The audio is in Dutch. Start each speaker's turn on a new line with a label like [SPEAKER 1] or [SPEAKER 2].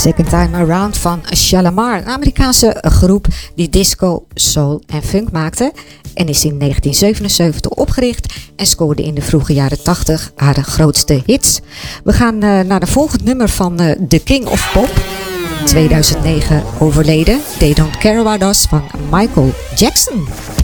[SPEAKER 1] Second Time Around van Shalamar, een Amerikaanse groep die disco, soul en funk maakte en is in 1977 opgericht en scoorde in de vroege jaren 80 haar grootste hits. We gaan naar de volgende nummer van The King of Pop, 2009 overleden, They Don't Care About Us van Michael Jackson.